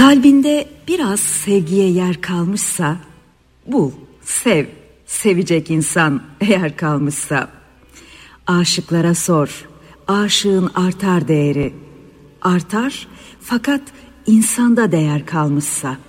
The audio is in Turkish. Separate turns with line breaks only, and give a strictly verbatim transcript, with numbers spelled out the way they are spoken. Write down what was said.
Kalbinde biraz sevgiye yer kalmışsa bul, sev, sevecek insan eğer kalmışsa. Aşıklara sor, aşığın artar değeri. Artar fakat insanda değer kalmışsa.